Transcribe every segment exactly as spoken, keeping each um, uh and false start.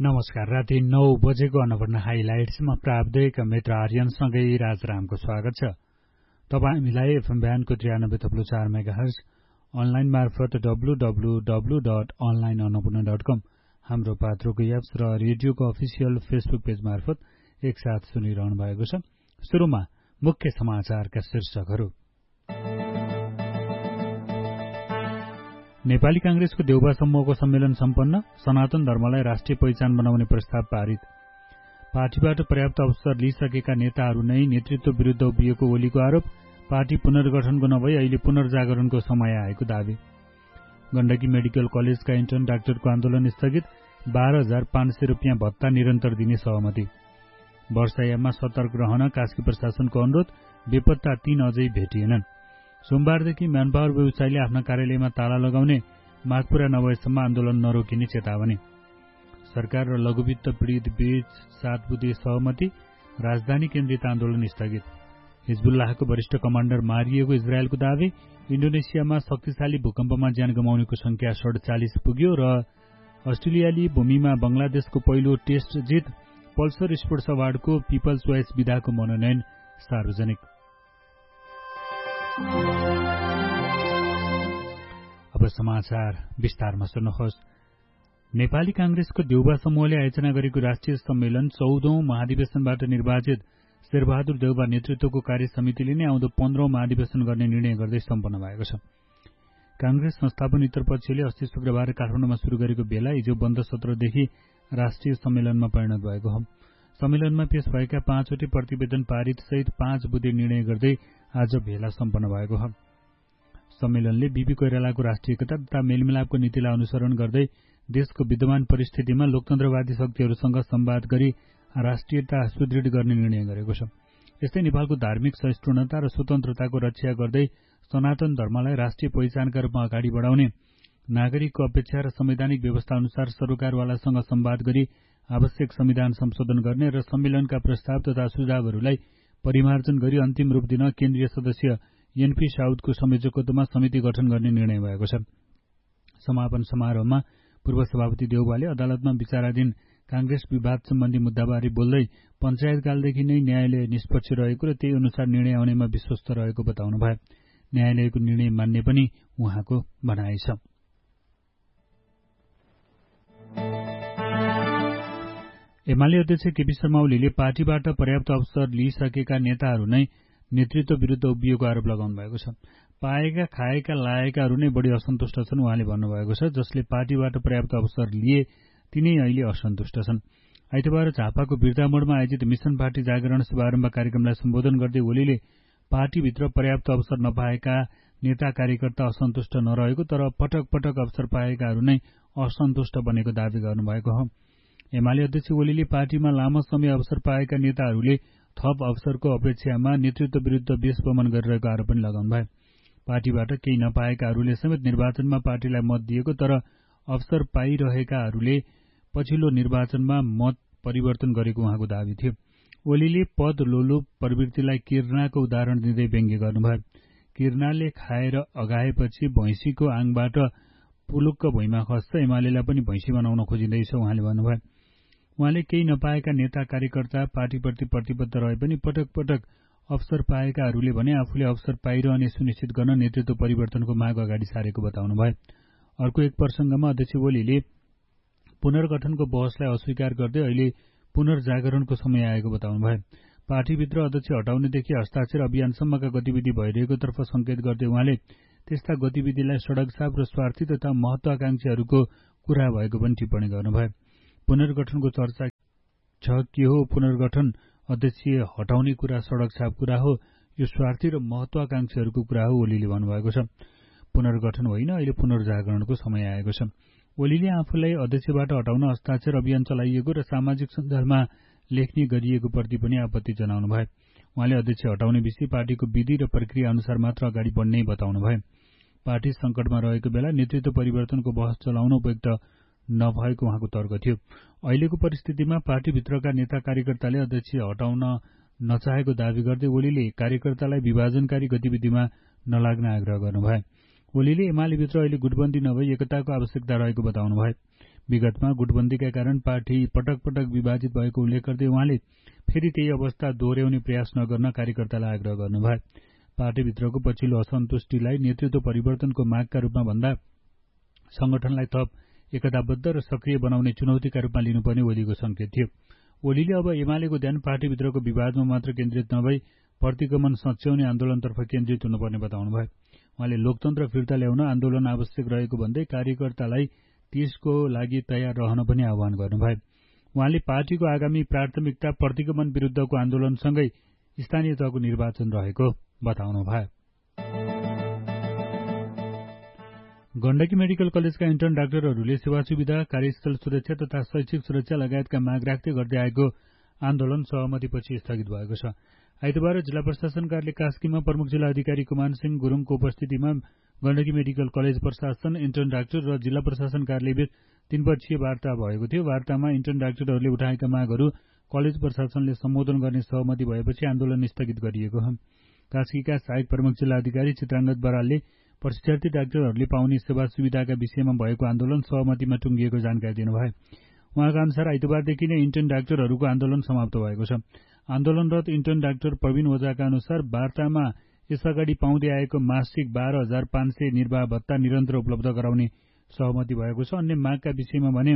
नमस्कार। राति नौ बजेको अन्नपूर्ण हाइलाइट्समा प्राप्त मित्र आर्यनसँगै राजरामको स्वागत छ। तपाईँ हामीलाई एफएम ब्यान्डको त्रियानब्बे थप्लु चार मेगाहर्ज, अनलाइन मार्फत W W W dot online Annapurna dot कम, हाम्रो पात्रोको एप्स र रेडियोको अफिसियल फेसबुक पेज मार्फत एकसाथ सुनिरहनु भएको छ। सुरुमा मुख्य समाचारका शीर्षकहरू। नेपाली कांग्रेसको देउबा समूहको सम्मेलन सम्पन्न, सनातन धर्मलाई राष्ट्रिय पहिचान बनाउने प्रस्ताव पारित। पार्टीबाट पर्याप्त अवसर लिइसकेका नेताहरू नै नेतृत्व विरुद्ध उभिएको ओलीको आरोप। पार्टी पुनर्गठनको नभई अहिले पुनर्जागरणको समय आएको दावी। गण्डकी मेडिकल कलेजका इन्टर्न डाक्टरको आन्दोलन स्थगित। बाह्र हजार पाँच सय रुपियाँ भत्ता निरन्तर दिने सहमति। वर्षायाममा सतर्क रहन कास्की प्रशासनको अनुरोध। बेपत्ता तीन अझै भेटिएनन्। सोमबारदेखि म्यानपावर व्यवसायीले आफ्ना कार्यालयमा ताला लगाउने, माग पूरा नभएसम्म आन्दोलन नरोकिने चेतावनी। सरकार र लघुवित्त पीडित बीच सात बुँदे सहमति। राजधानी केन्द्रित आन्दोलन स्थगित। हिजबुल्लाहको वरिष्ठ कमाण्डर मारिएको इजरायलको दावी। इन्डोनेसियामा शक्तिशाली भूकम्पमा ज्यान गुमाउनेको संख्या सडचालिस पुग्यो र अस्ट्रेलियाली भूमिमा बंगलादेशको पहिलो टेस्ट जित। पल्सर स्पोर्ट्स अवार्डको पिपल्स चोइस विधाको मनोनयन सार्वजनिक। अब समाचार विस्तारमा सुन्नुहोस्। नेपाली कांग्रेसको देउबा समूहले आयोजना गरेको राष्ट्रिय सम्मेलन चौधौं महाधिवेशनबाट निर्वाचित शेरबहादुर देउबा नेतृत्वको कार्य समितिले नै आउँदो पन्ध्रौं महाधिवेशन गर्ने निर्णय गर्दै सम्पन्न भएको छ। कांग्रेस संस्थापन इतरपक्षले अस्ति शुक्रबार काठमाडौँमा शुरू गरेको बेला हिजो बन्द सत्रदेखि राष्ट्रिय सम्मेलनमा परिणत भएको हो। सम्मेलनमा पेश भएका पाँचवटै प्रतिवेदन पारित सहित पाँच बुँदे निर्णय गर्दै आज भेला सम्पन्न भएको हो। सम्मेलनले बीबी कोइरालाको राष्ट्रियता तथा मेलमिलापको नीतिलाई अनुसरण गर्दै देशको विद्यमान परिस्थितिमा लोकतन्त्रवादी शक्तिहरूसँग संवाद गरी राष्ट्रियता सुदृढ गर्ने निर्णय गरेको छ। यस्तै नेपालको धार्मिक सहिष्णुता र स्वतन्त्रताको रक्षा गर्दै सनातन धर्मलाई राष्ट्रिय पहिचानका रूपमा अगाडि बढाउने, नागरिकको अपेक्षा र संवैधानिक व्यवस्था अनुसार सरकारवालासँग संवाद गरी आवश्यक संविधान संशोधन गर्ने र सम्मेलनका प्रस्ताव तथा सुझावहरूलाई परिमार्जन गरी अन्तिम रूप दिन केन्द्रीय सदस्य एनपी साउदको संयोजकत्वमा समिति गठन गर्ने निर्णय भएको छ। समापन समारोहमा पूर्व सभापति देउबाले अदालतमा विचाराधीन कांग्रेस विवाद सम्बन्धी मुद्दाबारे बोल्दै पञ्चायतकालदेखि नै न्यायालय निष्पक्ष रहेको र त्यही अनुसार निर्णय आउनेमा विश्वस्त रहेको बताउनुभयो। न्यायालयको निर्णय मान्ने पनि उहाँको भनाइ छ। एमाले अध्यक्ष केपी शर्मा ओलीले पार्टीबाट पर्याप्त अवसर लिइसकेका नेताहरू नै नेतृत्व विरुद्ध उभिएको आरोप लगाउनु भएको छ। पाएका खाएका लाएकाहरू नै बढी असन्तुष्ट छन् उहाँले भन्नुभएको छ। जसले पार्टीबाट पर्याप्त अवसर लिए तिनै अहिले असन्तुष्ट छन्। आइतबार झापाको बिर्तामोडमा आयोजित मिशन पार्टी जागरण शुभारम्भ कार्यक्रमलाई सम्बोधन गर्दै ओलीले पार्टीभित्र पर्याप्त अवसर नपाएका नेता कार्यकर्ता असन्तुष्ट नरहेको तर पटक पटक अवसर पाएकाहरू नै असन्तुष्ट बनेको दावी गर्नुभएको हो। एमाले अध्यक्ष ओलीले पार्टीमा लामो समय अवसर पाएका नेताहरूले थप अवसरको अपेक्षामा नेतृत्व विरुद्ध वेशगमन गरिरहेको आरोप पनि लगाउनुभयो। पार्टीबाट केही नपाएकाहरूले समेत निर्वाचनमा पार्टीलाई मत दिएको तर अवसर पाइरहेकाहरूले पछिल्लो निर्वाचनमा मत परिवर्तन गरेको उहाँको दावी थियो। ओलीले पद लोलुप प्रवृत्तिलाई किर्नाको उदाहरण दिँदै व्यङ्ग्य गर्नुभयो। किर्नाले खाएर अगाएपछि भैँसीको आङबाट पुलुक्क भुइँमा खस्छ, एमालेलाई पनि भैँसी बनाउन खोजिँदैछ उहाँले भन्नुभयो। उहाँले केही नपाएका नेता कार्यकर्ता पार्टीप्रति प्रतिबद्ध रहे पनि पटक पटक अवसर पाएकाहरूले भने आफूले अवसर पाइरहने सुनिश्चित गर्न नेतृत्व परिवर्तनको माग अगाडि सारेको बताउनुभयो। अर्को एक प्रसंगमा अध्यक्ष ओलीले पुनर्गठनको बहसलाई अस्वीकार गर्दै अहिले पुनर्जागरणको समय आएको बताउनुभयो। पार्टीभित्र अध्यक्ष हटाउनेदेखि हस्ताक्षर अभियानसम्मका गतिविधि भइरहेकोतर्फ संकेत गर्दै उहाँले त्यस्ता गतिविधिलाई सडकसाप र स्वार्थी तथा महत्वाकांक्षीहरूको कुरा भएको पनि टिप्पणी गर्नुभयो। पुनर्गठनको चर्चा छ के हो? पुनर्गठन अध्यक्ष हटाउने कुरा सडकसाप कुरा हो, यो स्वार्थी र महत्वाकांक्षीहरूको कुरा हो ओलीले भन्नुभएको छ। पुनर्गठन होइन, अहिले पुनर्जागरणको समय आएको छ। ओलीले आफूलाई अध्यक्षबाट हटाउन हस्ताक्षर अभियान चलाइएको र सामाजिक सञ्जालमा लेख्ने गरिएको प्रति पनि आपत्ति जनाउनुभयो। उहाँले अध्यक्ष हटाउने विषय पार्टीको विधि र प्रक्रिया अनुसार मात्र अगाडि बढ्ने बताउनुभयो। पार्टी संकटमा रहेको बेला नेतृत्व परिवर्तनको बहस चलाउन उपयुक्त नभएको उहाँको तर्क थियो। अहिलेको परिस्थितिमा पार्टीभित्रका नेता कार्यकर्ताले अध्यक्ष हटाउन नचाहेको दावी गर्दै ओलीले कार्यकर्तालाई विभाजनकारी गतिविधिमा नलाग्न आग्रह गर्नुभयो। ओलीले एमालेभित्र अहिले गुटबन्दी नभई एकताको आवश्यकता रहेको बताउनुभयो। विगतमा गुटबन्दीका कारण पार्टी पटक पटक विभाजित भएको उल्लेख गर्दै उहाँले फेरि त्यही अवस्था दोहोर्याउने प्रयास नगर्न कार्यकर्तालाई आग्रह गर्नुभयो। पार्टीभित्रको पछिल्लो असन्तुष्टिलाई नेतृत्व परिवर्तनको मागका रूपमा भन्दा संगठनलाई थप एकताबद्ध र सक्रिय बनाउने चुनौतीका रूपमा लिनुपर्ने ओलीको संकेत थियो। ओलीले अब एमालेको ध्यान पार्टीभित्रको विवादमा मात्र केन्द्रित नभई प्रतिगमन सच्याउने आन्दोलनतर्फ केन्द्रित हुनुपर्ने बताउनुभयो। उहाँले लोकतन्त्र फिर्ता ल्याउन आन्दोलन आवश्यक रहेको भन्दै कार्यकर्तालाई त्यसको लागि तयार रहन पनि आह्वान गर्नुभयो। उहाँले पार्टीको आगामी प्राथमिकता प्रतिगमन विरुद्धको आन्दोलनसँगै स्थानीय तहको निर्वाचन रहेको बताउनुभयो। गण्डकी मेडिकल कलेजका इन्टर्न डाक्टरहरूले सेवा सुविधा, कार्यस्थल सुरक्षा तथा शैक्षिक सुरक्षा लगायतका माग राख्दै गर्दै आएको आन्दोलन सहमतिपछि स्थगित भएको छ। आइतबार जिल्ला प्रशासन कार्यालय कास्कीमा प्रमुख जिल्ला अधिकारी कुमान सिंह गुरुङको उपस्थितिमा गण्डकी मेडिकल कलेज प्रशासन, इन्टर्न डाक्टर र जिल्ला प्रशासन कार्यालयबीच तीनपक्षीय वार्ता भएको थियो। वार्तामा इन्टर्न डाक्टरहरूले उठाएका मागहरू कलेज प्रशासनले सम्बोधन गर्ने सहमति भएपछि आन्दोलन स्थगित गरिएको हो। कास्कीका सहायक प्रमुख जिल्ला अधिकारी चित्राङ्गत बरालले प्रशिक्षार्थी डाक्टरहरूले पाउने सेवा सुविधाका विषयमा भएको आन्दोलन सहमतिमा टुङ्गिएको जानकारी दिनुभयो। उहाँका अनुसार आइतबारदेखि नै इन्टर्न डाक्टरहरूको आन्दोलन समाप्त भएको छ। आन्दोलनरत इन्टर्न डाक्टर प्रवीण ओझाका अनुसार वार्तामा यसअगाडि पाउँदै आएको मासिक बाह्र हजार पाँच सय निर्वाह भत्ता निरन्तर उपलब्ध गराउने सहमति भएको छ। अन्य मागका विषयमा भने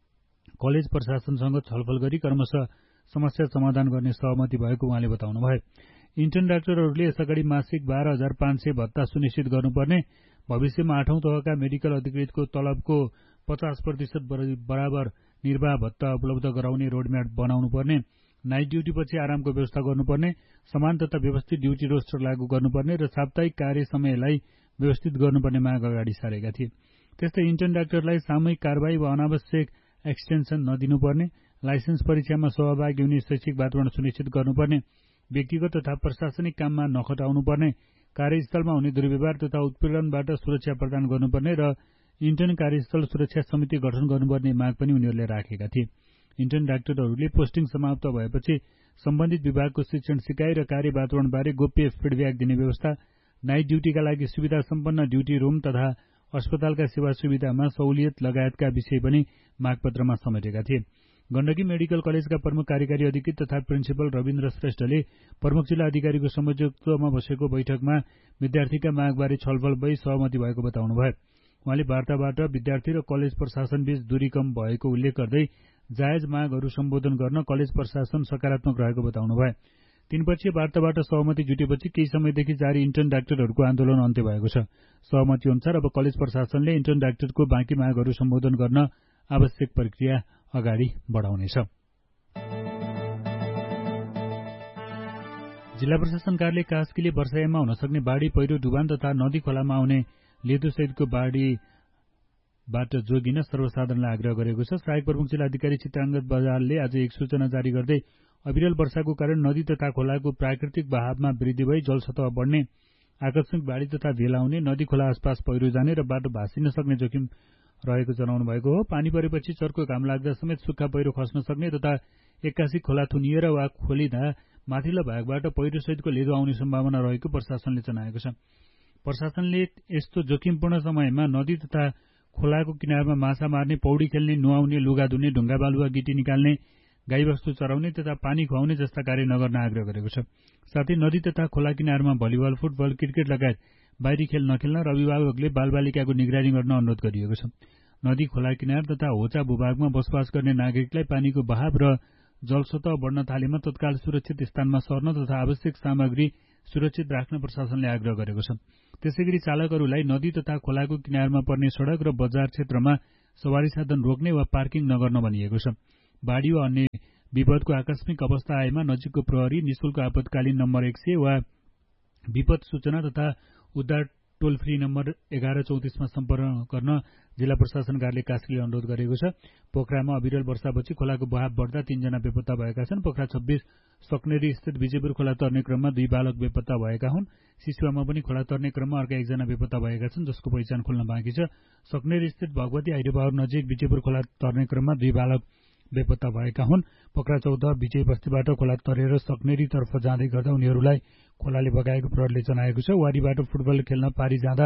कलेज प्रशासनसँग छलफल गरी क्रमशः समस्या समाधान गर्ने सहमति भएको उहाँले बताउनुभयो। इन्टर्न डाक्टरहरूले यसअगाडि मासिक बाह्र हजार पाँच सय भत्ता सुनिश्चित गर्नुपर्ने, भविष्यमा आठौं तहका मेडिकल अधिकृतको तलबको पचास प्रतिशत बराबर निर्वाह भत्ता उपलब्ध गराउने रोडम्याप बनाउनुपर्ने, नाइट ड्युटीपछि आरामको व्यवस्था गर्नुपर्ने, समान तथा व्यवस्थित ड्युटी रोस्टर लागू गर्नुपर्ने र साप्ताहिक कार्य समयलाई व्यवस्थित गर्नुपर्ने माग अगाडि सारेका थिए। त्यस्तै इन्टर्न डाक्टरलाई सामूहिक कारबाही वा अनावश्यक एक्सटेन्सन नदिनुपर्ने, लाइसेन्स परीक्षामा सहभागी हुने शैक्षिक वातावरण सुनिश्चित गर्नुपर्ने, व्यक्तिगत तथा प्रशासनिक काममा नखटाउनुपर्ने, कार्यस्थलमा हुने दुर्व्यवहार तथा उत्पीडनबाट सुरक्षा प्रदान गर्नुपर्ने र इन्टर्न कार्यस्थल सुरक्षा समिति गठन गर्नुपर्ने माग पनि उनीहरूले राखेका थिए। इन्टर्न डाक्टरहरूले पोस्टिङ समाप्त भएपछि सम्बन्धित विभागको शिक्षण सिकाइ र कार्य वातावरणबारे गोप्य फिडब्याक दिने व्यवस्था, नाइट ड्युटीका लागि सुविधा सम्पन्न ड्युटी रूम तथा अस्पतालका सेवा सुविधामा सहुलियत लगायतका विषय पनि मागपत्रमा समेटेका थिए। गण्डकी मेडिकल कलेजका प्रमुख कार्यकारी अधिकृत तथा प्रिन्सिपल रविन्द्र श्रेष्ठले प्रमुख जिल्ला अधिकारीको संयोजकत्वमा बसेको बैठकमा विद्यार्थीका मागबारे छलफल भई सहमति भएको बताउनुभयो। उहाँले वार्ताबाट विद्यार्थी र कलेज प्रशासनबीच दूरी कम भएको उल्लेख गर्दै जायज मागहरू सम्बोधन गर्न कलेज प्रशासन सकारात्मक रहेको बताउनुभयो। तीनपक्षीय वार्ताबाट सहमति जुटेपछि केही समयदेखि जारी इन्टर्न डाक्टरहरूको आन्दोलन अन्त्य भएको छ। सहमति अनुसार अब कलेज प्रशासनले इन्टर्न डाक्टरको बाँकी मागहरू सम्बोधन गर्न आवश्यक प्रक्रिया अगाडि बढाउनेछ। जिल्ला प्रशासन कार्यालय कास्कीले वर्षायाममा हुन सक्ने बाढी, पहिरो, डुबान तथा नदी खोलामा आउने लेदोसहितको बाढीबाट जोगिन सर्वसाधारणलाई आग्रह गरेको छ। सहायक प्रमुख जिल्ला अधिकारी चित्राङ्गत बजालले आज एक सूचना जारी गर्दै अविरल वर्षाको कारण नदी तथा खोलाको प्राकृतिक बहावमा वृद्धि भई जलसतह बढ्ने, आकस्मिक बाढी तथा भेला आउने, नदी खोला आसपास पहिरो जाने र बाटो भासिन सक्ने जोखिम रहेको जनाउनु भएको हो। पानी परेपछि चर्को घाम लाग्दा समेत सुक्खा पहिरो खस्न सक्ने तथा एक्कासी खोला थुनिएर वा खोलिँदा माथिल्लो भागबाट पहिरोसहितको लेदो आउने सम्भावना रहेको प्रशासनले जनाएको छ। प्रशासनले यस्तो जोखिमपूर्ण समयमा नदी तथा खोलाको किनारमा माछा मार्ने, पौडी खेल्ने, नुहाउने, लुगा धुने, ढुङ्गा बालुवा गिटी निकाल्ने, गाईवस्तु चराउने तथा पानी खुवाउने जस्ता कार्य नगर्न आग्रह गरेको छ। साथै नदी तथा खोला किनारमा भलिबल, फुटबल, क्रिकेट लगायत बाहिरी खेल नखेल्न र अभिभावकले बालबालिकाको निगरानी गर्न अनुरोध गरिएको छ। नदी खोला किनार तथा होचा भूभागमा बसोबास गर्ने नागरिकलाई पानीको बहाव र जलसतह बढ्न थालेमा तत्काल सुरक्षित स्थानमा सर्न तथा आवश्यक सामग्री सुरक्षित राख्न प्रशासनले आग्रह गरेको छ। त्यसैगरी चालकहरूलाई नदी तथा खोलाको किनारमा पर्ने सड़क र बजार क्षेत्रमा सवारी साधन रोक्ने वा पार्किङ नगर्न भनिएको छ। बाढी वा अन्य विपदको आकस्मिक अवस्था आएमा नजिकको प्रहरी, निशुल्क आपतकालीन नम्बर एक सय वा विपद सूचना तथा उद्धार टोल फ्री नम्बर एघार चौतिसमा सम्पर्क गर्न जिल्ला प्रशासन कार्यालय कास्कीले अनुरोध गरेको छ। पोखरामा अविरल वर्षापछि खोलाको बहाव बढ्दा तीनजना बेपत्ता भएका छन्। पोखरा छब्बीस सक्नेरी स्थित विजयपुर खोला तर्ने क्रममा दुई बालक बेपत्ता भएका हुन्। सिसुवामा पनि खोला तर्ने क्रममा अर्का एकजना बेपत्ता भएका छन्, जसको पहिचान खोल्न बाँकी छ। सक्नेरी स्थित भगवती हाइड्रोपावर नजिक विजयपुर खोला तर्ने क्रममा दुई बालक बेपत्ता भएका हुन्। पोखरा चौध विजय बस्तीबाट खोला तरेर सक्नेरीतर्फ जाँदै गर्दा उनीहरूलाई खोलाले बगाएको प्रहरीले जनाएको छ। वारीबाट फुटबल खेल्न पारी जाँदा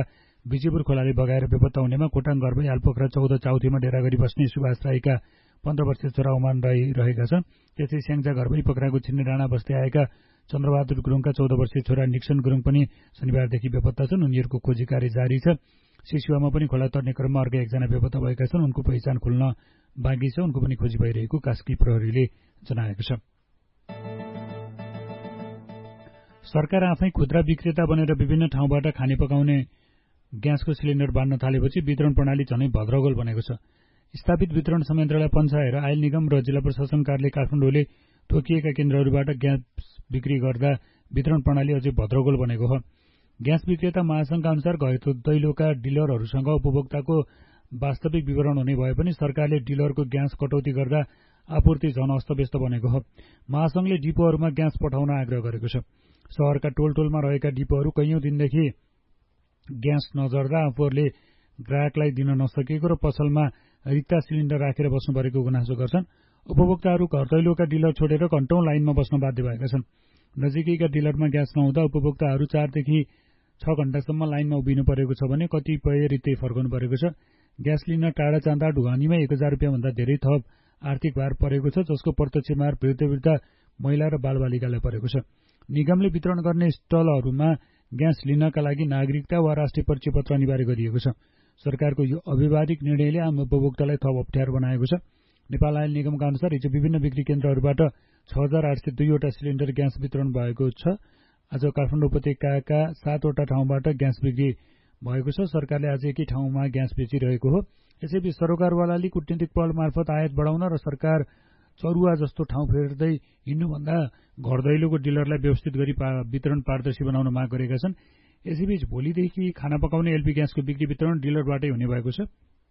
विजयपुर खोलाले बगाएर बेपत्ता हुनेमा खोटाङ घर भई आलपोखरा चौध चाउथीमा डेरा गरी बस्ने सुभाष राईका पन्ध्र वर्षीय छोरा उमान राई रहेका छन्। त्यसै स्याङ्जा घर भई पक्राको छिन्ने डाँडा बस्दै आएका चन्द्रबहादुर गुरुङका चौध वर्षीय छोरा निक्सन गुरुङ पनि शनिबारदेखि बेपत्ता छन्। उनीहरूको खोजी कार्य जारी छ। सिसुवामा पनि खोला तर्ने क्रममा अर्को एकजना बेपत्ता भएका छन्। उनको पहिचान खुल्न बाँकी छ। उनको पनि खोजी भइरहेको कास्की प्रहरीले जनाएको छ। सरकार आफै खुद्रा विक्रेता बनेर विभिन्न ठाउँबाट खाने पकाउने ग्यासको सिलिन्डर बाँड्न थालेपछि वितरण प्रणाली झनै भद्रगोल बनेको छ। स्थापित वितरण संयन्त्रलाई पन्छाएर आयल निगम र जिल्ला प्रशासन कार्यालय काठमाडौँले तोकिएका केन्द्रहरूबाट ग्यास बिक्री गर्दा वितरण प्रणाली अझै भद्रगोल बनेको हो। ग्यास विक्रेता महासंघका अनुसार गएको दैलोका डिलरहरूसँग उपभोक्ताको वास्तविक विवरण हुने भए पनि सरकारले डिलरको ग्यास कटौती गर्दा आपूर्ति झन अस्तव्यस्त बनेको हो। महासंघले डिपोहरूमा ग्यास पठाउन आग्रह गरेको छ। शहरका टोल टोलमा रहेका डिपोहरू कैयौं दिनदेखि ग्यास नजर्दा आफूहरूले ग्राहकलाई दिन नसकेको र पसलमा रिक्ता सिलिन्डर राखेर बस्नु परेको गुनासो गर्छन्। उपभोक्ताहरू घर दैलोका डिलर छोडेर घण्टौं लाइनमा बस्न बाध्य भएका छन्। नजिकैका डिलरमा ग्यास नहुँदा उपभोक्ताहरू चारदेखि छ घण्टासम्म लाइनमा उभिनु परेको छ भने कतिपय रित्तै फर्कनु परेको छ। ग्यास लिन टाढा जाँदा ढुवानीमा एक हजार रुपियाँभन्दा धेरै थप आर्थिक भार परेको छ, जसको प्रत्यक्ष मार वृद्ध वृद्ध महिला र बालबालिकालाई परेको छ। निगमले वितरण गर्ने स्टलहरूमा ग्यास लिनका लागि नागरिकता वा राष्ट्रिय परिचय पत्र अनिवार्य गरिएको छ। सरकारको यो अव्यावहारिक निर्णयले आम उपभोक्तालाई थप अप्ठ्यारो बनाएको छ। नेपाल आयल निगमका अनुसार हिजो विभिन्न बिक्री केन्द्रहरूबाट छ हजार आठ सय दुईवटा सिलिन्डर ग्यास वितरण भएको छ। आज काठमाडौँ उपत्यकाका सातवटा ठाउँबाट ग्यास बिक्री भएको छ। सरकारले आज एकै ठाउँमा ग्यास बेचिरहेको हो। यसैबीच सरोकारवालाले कूटनीतिक पहल मार्फत आयात बढाउन र सरकार चरुवा जस्तो ठाउँ फेर्दै हिँड्नुभन्दा घर दैलोको डिलरलाई व्यवस्थित गरी वितरण पारदर्शी बनाउन माग गरेका छन्। यसैबीच भोलिदेखि खाना पकाउने एलपी ग्यासको बिक्री वितरण डिलरबाटै हुने भएको छ।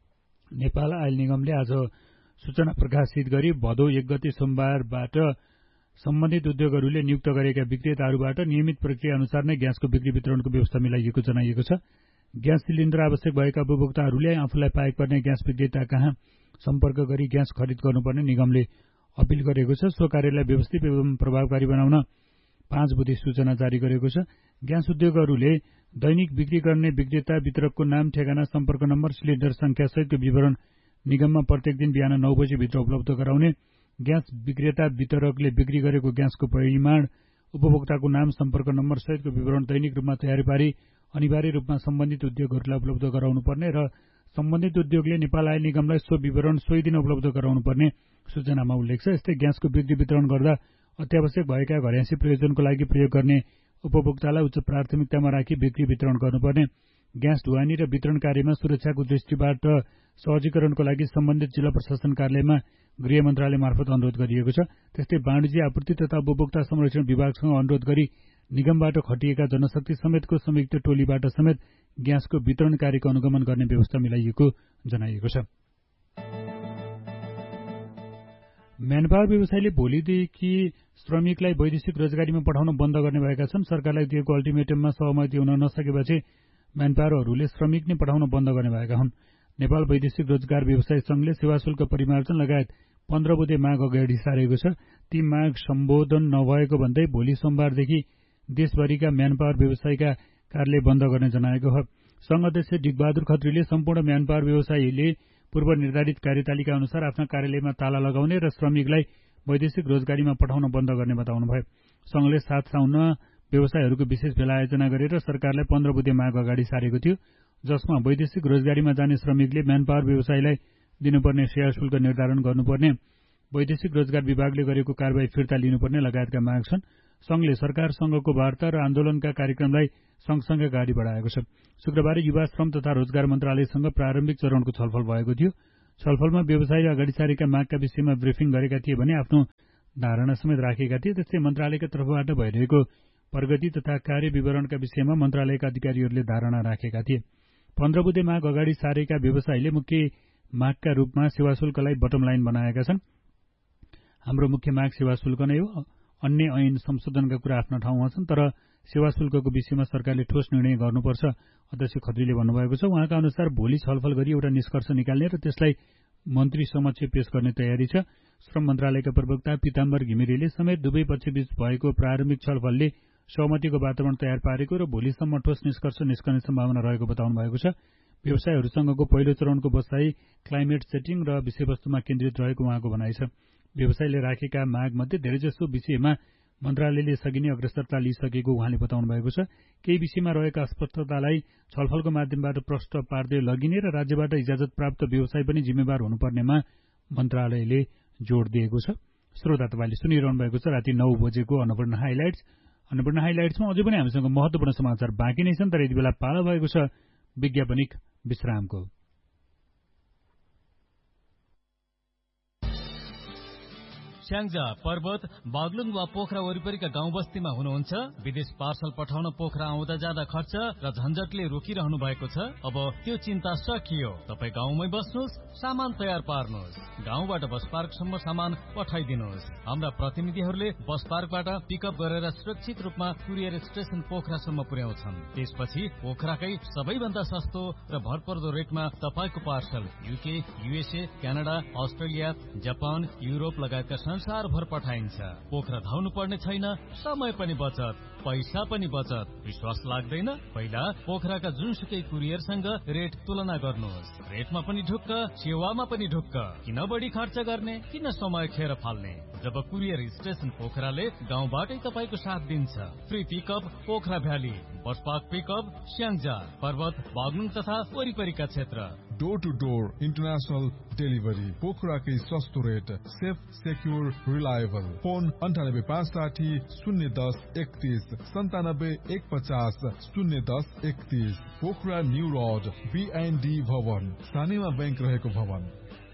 नेपाल आयल निगमले आज सूचना प्रकाशित गरी भदौ एक गते सोमबारबाट सम्बन्धित उद्योगहरूले नियुक्त गरेका विक्रेताहरूबाट नियमित प्रक्रिया अनुसार नै ग्यासको बिक्री वितरणको व्यवस्था मिलाइएको जनाइएको छ। ग्यास सिलिन्डर आवश्यक भएका उपभोक्ताहरूले आफूलाई पाएक पर्ने ग्यास विक्रेता कहाँ सम्पर्क गरी ग्यास खरिद गर्नुपर्ने निगमले अपिल गरेको छ। सो कार्यलाई व्यवस्थित एवं प्रभावकारी बनाउन पाँच बुँदे सूचना जारी गरेको छ। ग्यास उद्योगहरूले दैनिक बिक्री गर्ने विक्रेता वितरकको नाम, ठेगाना, सम्पर्क नम्बर, सिलिन्डर संख्या सहितको विवरण निगममा प्रत्येक दिन बिहान नौ बजीभित्र उपलब्ध गराउने, ग्यास विक्रेता वितरकले बिक्री गरेको ग्यासको परिमाण, उपभोक्ताको नाम, सम्पर्क नम्बर सहितको विवरण दैनिक रूपमा तयार पारी अनिवार्य रूपमा सम्बन्धित उद्योगहरूलाई उपलब्ध गराउनुपर्ने र सम्बन्धित उद्योगले नेपाल आयल निगमलाई सो विवरण सोही दिन उपलब्ध गराउनुपर्ने सूचनामा उल्लेख छ। यस्तै ग्यासको बिक्री वितरण गर्दा अत्यावश्यक भएका घरेँसी प्रयोजनको लागि प्रयोग गर्ने उपभोक्तालाई उच्च प्राथमिकतामा राखी बिक्री वितरण गर्नुपर्ने, ग्यास ढुवानी र वितरण कार्यमा सुरक्षाको दृष्टिबाट सहजीकरणको लागि सम्बन्धित जिल्ला प्रशासन कार्यालयमा गृह मन्त्रालय मार्फत अनुरोध गरिएको छ। त्यस्तै वाणिज्य आपूर्ति तथा उपभोक्ता संरक्षण विभागसँग अनुरोध गरी निगमबाट खटिएका जनशक्ति समेतको संयुक्त टोलीबाट समेत ग्यासको वितरण कार्यको अनुगमन गर्ने व्यवस्था मिलाइएको जनाइएको छ। म्यानपावर व्यवसायले भोलिदेखि श्रमिकलाई वैदेशिक रोजगारीमा पठाउन बन्द गर्ने भएका छन्। सरकारलाई दिएको अल्टिमेटममा सहमति हुन नसकेपछि म्यानपावरहरूले श्रमिक नै पठाउन बन्द गर्ने भएका हुन्। नेपाल वैदेशिक रोजगार व्यवसाय संघले सेवा शुल्क परिमार्जन लगायत पन्ध्र बुँदे माग अगाडि सारेको छ। ती माग सम्बोधन नभएको भन्दै भोलि सोमबारदेखि देशभरिका म्यानपावर व्यवसायका कार्यालय बन्द गर्ने जनाएको हो। संघ अध्यक्ष डिकबहादुर खत्रीले सम्पूर्ण म्यानपावर व्यवसायीले पूर्व निर्धारित कार्यतालिका अनुसार आफ्ना कार्यालयमा ताला लगाउने र श्रमिकलाई वैदेशिक रोजगारीमा पठाउन बन्द गर्ने बताउनुभयो। संघले सात साउनमा व्यवसायहरूको विशेष भेला आयोजना गरेर सरकारलाई पन्ध्र बुँदे माग अगाडि सारेको थियो, जसमा वैदेशिक रोजगारीमा जाने श्रमिकले म्यानपावर व्यवसायीलाई दिनुपर्ने सेवा शुल्क निर्धारण गर्नुपर्ने, वैदेशिक रोजगार विभागले गरेको कारबाही फिर्ता लिनुपर्ने लगायतका माग छन्। संघले सरकारसँगको वार्ता र आन्दोलनका कार्यक्रमलाई सँगसँगै अगाडि बढाएको छ। शुक्रबार युवा श्रम तथा रोजगार मन्त्रालयसँग प्रारम्भिक चरणको छलफल भएको थियो। छलफलमा व्यवसायीले अगाडि सारेका मागका विषयमा ब्रिफिङ गरेका थिए भने आफ्नो धारणा समेत राखेका थिए। त्यस्तै मन्त्रालयका तर्फबाट भइरहेको प्रगति तथा कार्य विवरणका विषयमा मन्त्रालयका अधिकारीहरूले धारणा राखेका थिए। पन्ध्र बुँदे माग अगाडि सारेका व्यवसायीले मुख्य मागका रूपमा सेवा शुल्कलाई बटम लाइन बनाएका छन्। हाम्रो मुख्य माग सेवा शुल्क नै हो। अन्य ऐन संशोधनका कुरा आफ्ना ठाउँमा छन्, तर सेवा शुल्कको विषयमा सरकारले ठोस निर्णय गर्नुपर्छ, अध्यक्ष खत्रीले भन्नुभएको छ। उहाँका अनुसार भोलि छलफल गरी एउटा निष्कर्ष निकाल्ने र त्यसलाई मन्त्री समक्ष पेश गर्ने तयारी छ। श्रम मन्त्रालयका प्रवक्ता पीताम्बर घिमिरेले समेत दुवै पक्षबीच भएको प्रारम्भिक छलफलले सहमतिको वातावरण तयार पारेको र भोलिसम्म ठोस निष्कर्ष निस्कने सम्भावना रहेको बताउनु भएको छ। व्यवसायहरूसँगको पहिलो चरणको बसाई क्लाइमेट सेटिङ र विषयवस्तुमा केन्द्रित रहेको उहाँको भनाइ छ। व्यवसायले राखेका मागमध्ये धेरैजसो विषयमा मन्त्रालयले सकिने अग्रसरता लिइसकेको उहाँले बताउनु भएको छ। केही विषयमा रहेका अस्पष्टतालाई छलफलको माध्यमबाट प्रष्ट पार्दै लगिने र राज्यबाट इजाजत प्राप्त व्यवसाय पनि जिम्मेवार हुनुपर्नेमा मन्त्रालयले जोड़ दिएको छ। श्रोता तपाईँले सुनिरहनु भएको छ राति नौ बजेको अन्नपूर्ण हाइलाइट्स। अन्नपूर्ण हाइलाइट्समा अझै पनि हामीसँग महत्वपूर्ण समाचार बाँकी नै छन्, तर यति बेला पालो भएको छ विज्ञापनिक विश्रामको। स्याङ्जा, पर्वत, बागलुङ वा पोखरा वरिपरिका गाउँ बस्तीमा हुनुहुन्छ? विदेश पार्सल पठाउन पोखरा आउँदा जाँदा खर्च र झन्झटले रोकिरहनु भएको छ? अब त्यो चिन्ता सकियो। तपाईँ गाउँमै बस्नुहोस्, सामान तयार पार्नुहोस्, गाउँबाट बस पार्कसम्म सामान पठाइदिनुहोस्। हाम्रा प्रतिनिधिहरूले बस पार्कबाट पिकअप गरेर सुरक्षित रूपमा कुरियर स्टेशन पोखरासम्म पुर्याउँछन्। त्यसपछि पोखराकै सबैभन्दा सस्तो र भरपर्दो रेटमा तपाईँको parcel UK, USA, Canada, Australia, Japan, Europe लगायतका संसारभर पठाइन्छ। पोखरा धाउनु पर्ने छैन, समय पनि बचत, पैसा पनि बचत। विश्वास लाग्दैन? पहिला पोखराका जुनसुकै कुरियरसँग रेट तुलना गर्नुहोस्। रेटमा पनि ढुक्क, सेवामा पनि ढुक्क। किन बढी खर्च गर्ने, किन समय खेर फाल्ने? जब कुरियर स्टेशन पोखराले गाउँबाटै तपाईँको साथ दिन्छ। Free pickup Pokhara valley, bus park pickup Syangja, पर्वत, बागलुङ तथा वरिपरिका क्षेत्र। Door two door international delivery, पोखराकै सस्तो rate, safe, secure, reliable. Phone अन्ठानब्बे पाँच साठी शून्य दस एकतीस सन्तानब्बे एक पचास शून्य दस एकतीस। पोखरा न्यू रोड, बीएनडी भवन, सानेमा बैंक रहेको भवन।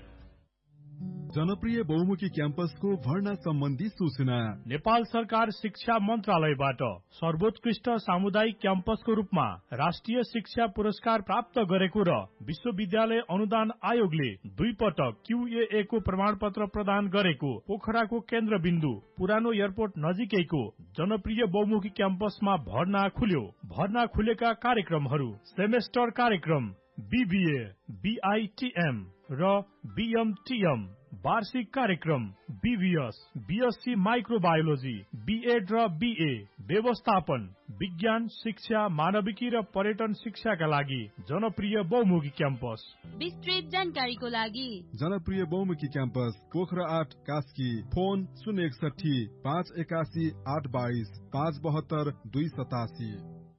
जनप्रिय बहुमुखी क्याम्पसको भर्ना सम्बन्धी सूचना नेपाल सरकार शिक्षा मन्त्रालयबाट सर्वोत्कृष्ट सामुदायिक क्याम्पसको रूपमा राष्ट्रिय शिक्षा पुरस्कार प्राप्त गरेको र विश्वविद्यालय अनुदान आयोगले दुई पटक क्यूए को प्रमाण पत्र प्रदान गरेको पोखराको केन्द्रबिन्दु पुरानो एयरपोर्ट नजिकैको जनप्रिय बहुमुखी क्याम्पसमा भर्ना खुल्यो। भर्ना खुलेका कार्यक्रमहरू सेमेस्टर कार्यक्रम बीबीए, बीआईटीएम र बीएमटीएम, वार्षिक कार्यक्रम बीबीएस, बीएससी माइक्रोबायोलोजी, बीएड र बीए, व्यवस्थापन, विज्ञान शिक्षा, मानविकी र पर्यटन शिक्षाका लागि जनप्रिय बहुमुखी क्याम्पस। विस्तृत जानकारीको लागि जनप्रिय बहुमुखी क्याम्पस पोखरा आठ कास्की। फोन शून्य एकसठी पाँच एकासी आठ बाइस पाँच बहत्तर दुई सतासी।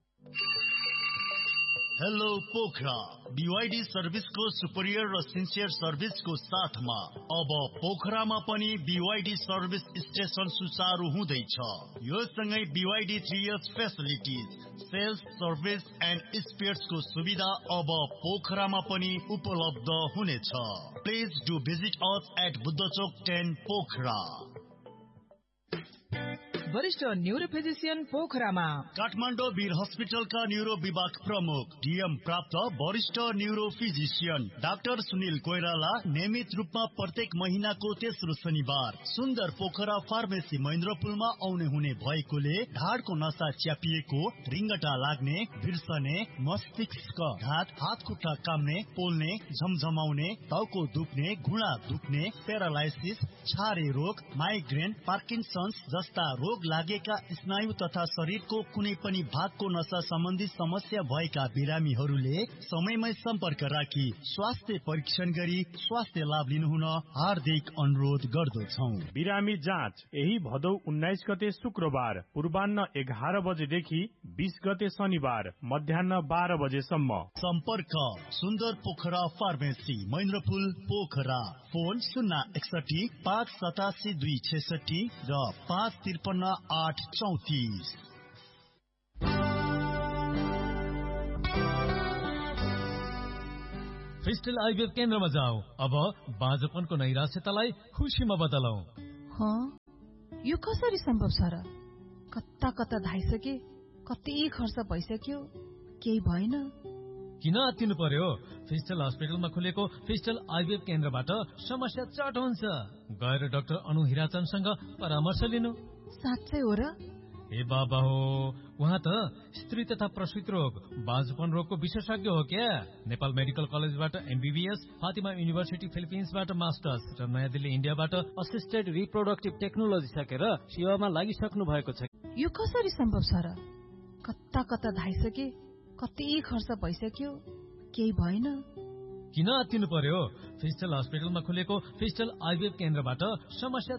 हेलो पोखरा, बीवाईडी सर्भिसको सुपरियर र सिन्सियर सर्भिसको साथमा अब पोखरामा पनि बीवाईडी सर्भिस स्टेशन सुचारू हुँदैछ। यो सँगै BYD three years facilities, sales, service and स्पेयर्सको सुविधा अब पोखरामा पनि उपलब्ध हुनेछ। Please do visit us at बुद्धचोक ten Pokhara. वरिष्ठ न्यूरो फिजिशियन पोखरामा काठमाडौँ वीर हस्पिटलका न्यूरो विभाग प्रमुख डीएम प्राप्त वरिष्ठ neuro physician doctor Sunil Koirala नियमित रूपमा प्रत्येक महिनाको तेस्रो शनिबार सुन्दर पोखरा फार्मेसी महेन्द्रपुलमा आउने हुने भएकोले ढाडको नसा च्यापिएको, रिङ्गटा लाग्ने, बिर्सने, मस्तिष्क घात, हात खुट्टा काम्ने, पोल्ने, झमझमाउने, टाउको दुख्ने, घुँडा दुख्ने, प्यारालाइसिस, छारे रोग, माइग्रेन, पार्किन्सन्स जस्ता रोग लागेका स्नायु तथा शरीरको कुनै पनि भागको नसा सम्बन्धी समस्या भएका बिरामीहरूले समयमै सम्पर्क राखी स्वास्थ्य परीक्षण गरी स्वास्थ्य लाभ लिनुहुन हार्दिक अनुरोध गर्दछौं। बिरामी जाँच यही भदौ उन्नाइस गते शुक्रबार पूर्वान्न एघार बजेदेखि बीस गते शनिबार मध्याह बाह्र बजेसम्म। सम्पर्क सुन्दर पोखरा फार्मेसी महेन्द्रपुल पोखरा। फोन शून्य एकसठी पाँच सतासी दुई छेसठी र पाँच त्रिपन्न आठ चौतिस। फिस्टल आइभीएफ केन्द्रमा जाऊ। अब बाँझोपनको नैराश्यतालाई खुसीमा बदलौ। यो कसरी सम्भव छ र? कता कता धाइसके, कति खर्च भइसक्यो, केही भएन। किन आत्तिनु पर्यो? फिस्टल हस्पिटलमा खुलेको फिस्टल आइभीएफ केन्द्रबाट समस्या चट हुन्छ। गएर डाक्टर अनु हिराचनसँग परामर्श लिनु। साँच्चै हो र? ए बाबा हो, उहाँ त स्त्री तथा प्रसूति रोग, बाँझोपन रोगको विशेषज्ञ हो क्या। नेपाल मेडिकल कलेजबाट एमबीबीएस, फातिमा युनिभर्सिटी फिलिपिन्सबाट मास्टर्स र नयाँ दिल्ली इन्डियाबाट असिस्टेड रिप्रोडक्टिभ टेक्नोलोजी सकेर सेवामा लागिसक्नु भएको छ। यो कसरी सम्भव छ र? कता कता धाइसके, कति खर्च भइसक्यो, केही भएन। किन आत्तिनु पर्यो? फिस्टल हस्पिटलमा खुलेको फिस्टल आइभीएफ केन्द्रबाट समस्या